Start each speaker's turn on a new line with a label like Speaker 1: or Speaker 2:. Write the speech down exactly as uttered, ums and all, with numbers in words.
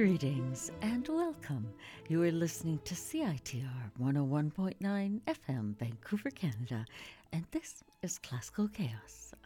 Speaker 1: Greetings and welcome. You are listening to C I T R one oh one point nine F M, Vancouver, Canada, and this is Classical Chaos.